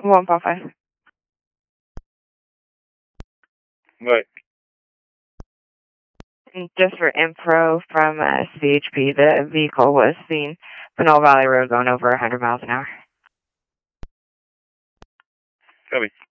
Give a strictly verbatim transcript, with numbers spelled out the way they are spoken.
one five five. What? Just for info from uh, C H P, the vehicle was seen Pinole Valley Road going over one hundred miles an hour. Copy.